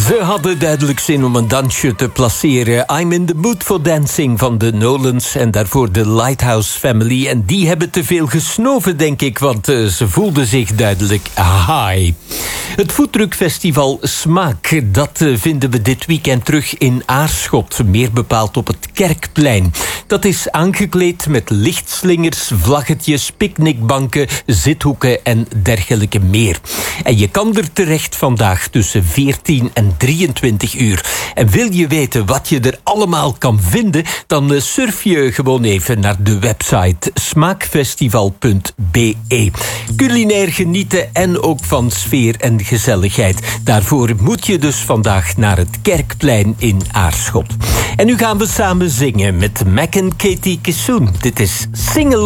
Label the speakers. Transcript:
Speaker 1: Ze hadden duidelijk zin om een dansje te placeren. I'm in the mood for dancing van de Nolans en daarvoor de Lighthouse Family. En die hebben te veel gesnoven, denk ik, want ze voelden zich duidelijk high. Het Voetdrukfestival Smaak, dat vinden we dit weekend terug in Aarschot. Meer bepaald op het Kerkplein. Dat is aangekleed met lichtslingers, vlaggetjes, picknickbanken, zithoeken en dergelijke meer. En je kan er terecht vandaag tussen 14 en 23 uur. En wil je weten wat je er allemaal kan vinden, dan surf je gewoon even naar de website smaakfestival.be. Culinair genieten en ook van sfeer en gezelligheid. Daarvoor moet je dus vandaag naar het Kerkplein in Aarschot. En nu gaan we samen zingen met Mac en Katie Kissoon. Dit is Sing Along.